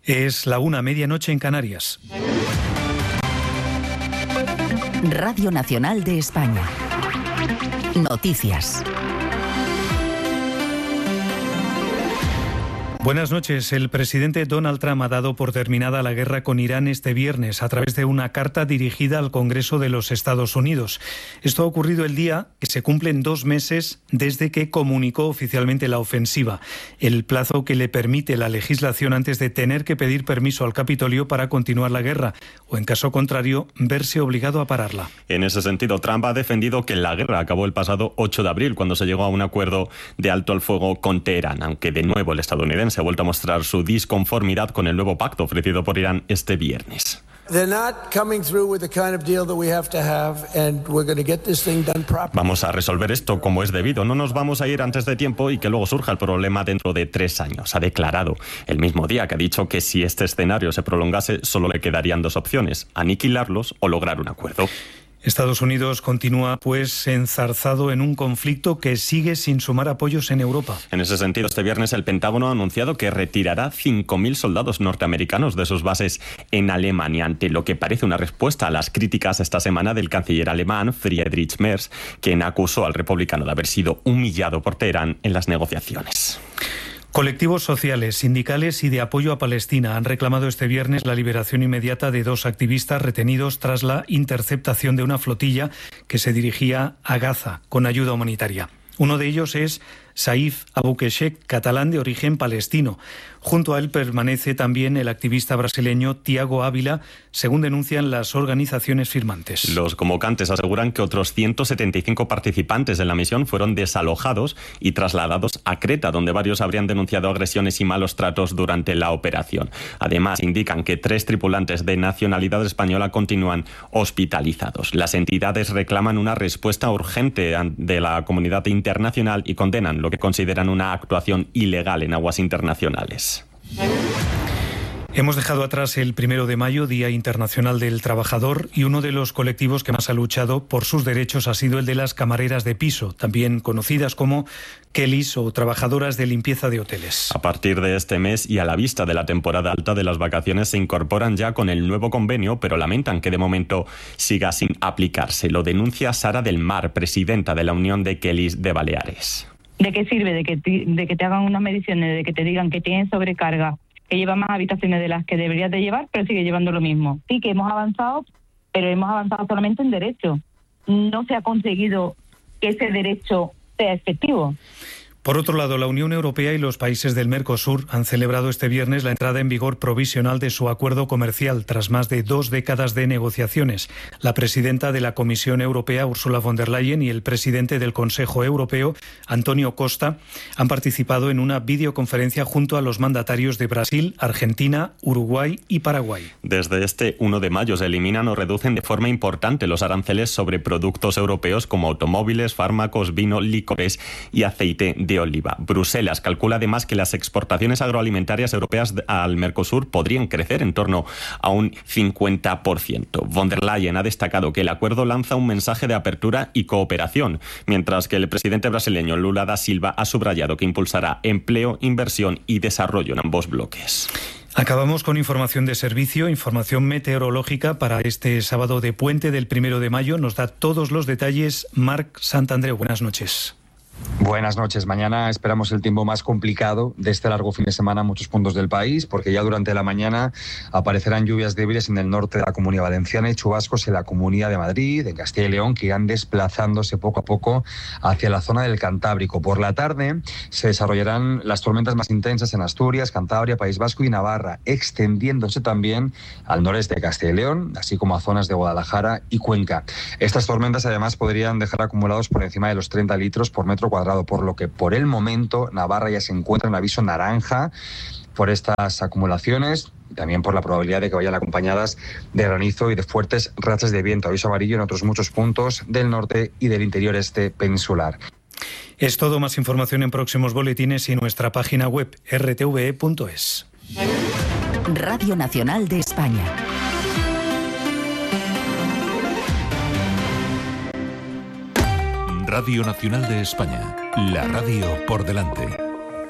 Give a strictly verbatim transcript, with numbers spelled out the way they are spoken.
Es la una, medianoche en Canarias. Radio Nacional de España. Noticias. Buenas noches. El presidente Donald Trump ha dado por terminada la guerra con Irán este viernes a través de una carta dirigida al Congreso de los Estados Unidos. Esto ha ocurrido el día que se cumplen dos meses desde que comunicó oficialmente la ofensiva, el plazo que le permite la legislación antes de tener que pedir permiso al Capitolio para continuar la guerra o, en caso contrario, verse obligado a pararla. En ese sentido, Trump ha defendido que la guerra acabó el pasado ocho de abril, cuando se llegó a un acuerdo de alto al fuego con Teherán, aunque de nuevo el estadounidense ha vuelto a mostrar su disconformidad con el nuevo pacto ofrecido por Irán este viernes. Vamos a resolver esto como es debido. No nos vamos a ir antes de tiempo y que luego surja el problema dentro de tres años, ha declarado. El mismo día que ha dicho que si este escenario se prolongase, solo le quedarían dos opciones: aniquilarlos o lograr un acuerdo. Estados Unidos continúa, pues, enzarzado en un conflicto que sigue sin sumar apoyos en Europa. En ese sentido, este viernes el Pentágono ha anunciado que retirará cinco mil soldados norteamericanos de sus bases en Alemania, ante lo que parece una respuesta a las críticas esta semana del canciller alemán Friedrich Merz, quien acusó al republicano de haber sido humillado por Teherán en las negociaciones. Colectivos sociales, sindicales y de apoyo a Palestina han reclamado este viernes la liberación inmediata de dos activistas retenidos tras la interceptación de una flotilla que se dirigía a Gaza con ayuda humanitaria. Uno de ellos es Saif Aboukheshek, catalán de origen palestino. Junto a él permanece también el activista brasileño Tiago Ávila, según denuncian las organizaciones firmantes. Los convocantes aseguran que otros ciento setenta y cinco participantes de la misión fueron desalojados y trasladados a Creta, donde varios habrían denunciado agresiones y malos tratos durante la operación. Además, indican que tres tripulantes de nacionalidad española continúan hospitalizados. Las entidades reclaman una respuesta urgente de la comunidad internacional y condenan lo que consideran una actuación ilegal en aguas internacionales. Hemos dejado atrás el primero de mayo, Día Internacional del Trabajador, y uno de los colectivos que más ha luchado por sus derechos ha sido el de las camareras de piso, también conocidas como Kellys o trabajadoras de limpieza de hoteles. A partir de este mes y a la vista de la temporada alta de las vacaciones, se incorporan ya con el nuevo convenio, pero lamentan que de momento siga sin aplicarse. Lo denuncia Sara del Mar, presidenta de la Unión de Kellys de Baleares. ¿De qué sirve de que, te, de que te hagan unas mediciones, de que te digan que tienes sobrecarga, que lleva más habitaciones de las que deberías de llevar, pero sigue llevando lo mismo? Sí que hemos avanzado, pero hemos avanzado solamente en derecho. No se ha conseguido que ese derecho sea efectivo. Por otro lado, la Unión Europea y los países del Mercosur han celebrado este viernes la entrada en vigor provisional de su acuerdo comercial tras más de dos décadas de negociaciones. La presidenta de la Comisión Europea, Ursula von der Leyen, y el presidente del Consejo Europeo, Antonio Costa, han participado en una videoconferencia junto a los mandatarios de Brasil, Argentina, Uruguay y Paraguay. Desde este uno de mayo se eliminan o reducen de forma importante los aranceles sobre productos europeos como automóviles, fármacos, vino, licores y aceite de oliva. Bruselas calcula además que las exportaciones agroalimentarias europeas al Mercosur podrían crecer en torno a un cincuenta por ciento. Von der Leyen ha destacado que el acuerdo lanza un mensaje de apertura y cooperación, mientras que el presidente brasileño Lula da Silva ha subrayado que impulsará empleo, inversión y desarrollo en ambos bloques. Acabamos con información de servicio, información meteorológica para este sábado de puente del primero de mayo. Nos da todos los detalles Marc Santandreu. Buenas noches. Buenas noches. Mañana esperamos el tiempo más complicado de este largo fin de semana en muchos puntos del país, porque ya durante la mañana aparecerán lluvias débiles en el norte de la Comunidad Valenciana y chubascos en la Comunidad de Madrid, en Castilla y León, que irán desplazándose poco a poco hacia la zona del Cantábrico. Por la tarde se desarrollarán las tormentas más intensas en Asturias, Cantabria, País Vasco y Navarra, extendiéndose también al noreste de Castilla y León, así como a zonas de Guadalajara y Cuenca. Estas tormentas además podrían dejar acumulados por encima de los treinta litros por metro cuadrado, por lo que por el momento Navarra ya se encuentra en aviso naranja por estas acumulaciones y también por la probabilidad de que vayan acompañadas de granizo y de fuertes rachas de viento. Aviso amarillo en otros muchos puntos del norte y del interior este peninsular. Es todo. Más información en próximos boletines y en nuestra página web erre te ve e punto es. Radio Nacional de España. Radio Nacional de España, la radio por delante.